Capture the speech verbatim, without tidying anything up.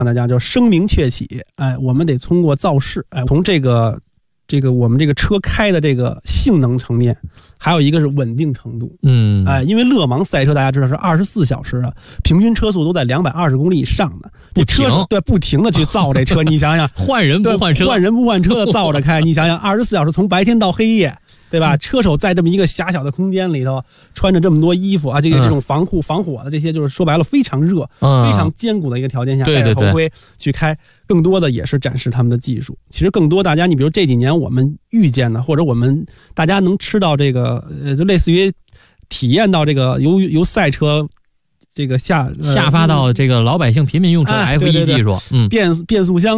让大家就声名鹊起，哎，我们得通过造势，哎，从这个这个我们这个车开的这个性能层面，还有一个是稳定程度， 嗯， 哎，因为勒芒赛车大家知道是二十四小时啊，平均车速都在两百二十公里以上的， 不停， 对，不停的去造这车，你想想， 换人不换车， 换人不换车的造着开，你想想，二十四小时从白天到黑夜。对吧？车手在这么一个狭小的空间里头，穿着这么多衣服啊，这个这种防护、防火的这些，就是说白了非常热、 嗯、 非常艰苦的一个条件下， 对对对， 戴着头盔去开，更多的也是展示他们的技术。其实更多大家，你比如这几年我们遇见的，或者我们大家能吃到这个，呃，就类似于体验到这个由由赛车。这个下、呃、 下发到这个老百姓平民用车 F 一、哎、技术，嗯， 变变速箱。